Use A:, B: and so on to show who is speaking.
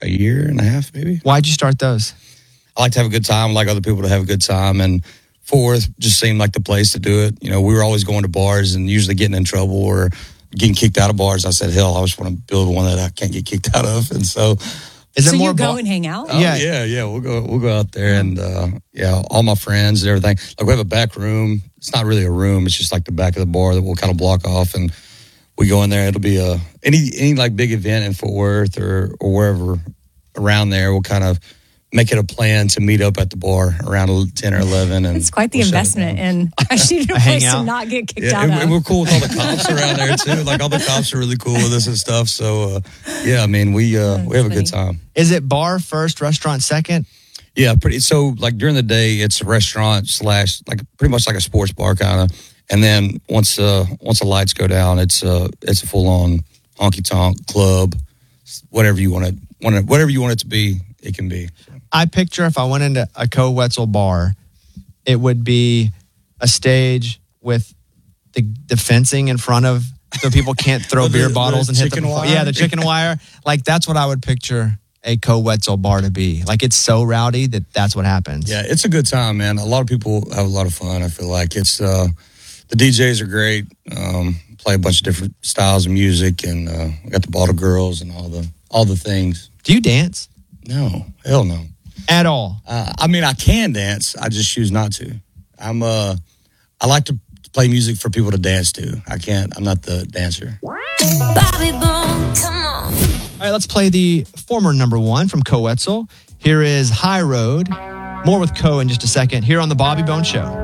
A: a year and a half, maybe.
B: Why'd you start those?
A: I like to have a good time. I like other people to have a good time. And Fort Worth just seemed like the place to do it. You know, we were always going to bars and usually getting in trouble or getting kicked out of bars. I said, hell, I just want to build one that I can't get kicked out of. And so...
C: So you go and hang out?
A: Oh, yeah. We'll go out there and all my friends and everything. Like we have a back room. It's not really a room. It's just like the back of the bar that we'll kind of block off, and we go in there. It'll be any like big event in Fort Worth or wherever around there. We'll kind of make it a plan to meet up at the bar around 10 or 11. And
C: it's quite the investment in actually a place to not get kicked out of.
A: And we're cool with all the cops around there too. Like all the cops are really cool with us and stuff. So I mean, we have a good time.
B: Is it bar first, restaurant second?
A: Yeah, pretty. So like during the day, it's a restaurant / like pretty much like a sports bar kind of. And then once the lights go down, it's a full on honky tonk club, whatever you want it to be, it can be.
B: I picture if I went into a Koe Wetzel bar, it would be a stage with the fencing in front of so people can't throw beer bottles and hit them. Yeah, the chicken wire. Like that's what I would picture a Koe Wetzel bar to be. Like it's so rowdy that's what happens.
A: Yeah, it's a good time, man. A lot of people have a lot of fun. I feel like it's the DJs are great. Play a bunch of different styles of music, and we got the bottle girls and all the things.
B: Do you dance?
A: No, hell no.
B: At all?
A: I mean, I can dance. I just choose not to. I like to play music for people to dance to. I'm not the dancer.
D: Bobby Bone, come on.
B: All right, let's play the former number one from Koe Wetzel. Here is High Road. More with Koe in just a second here on The Bobby Bone Show.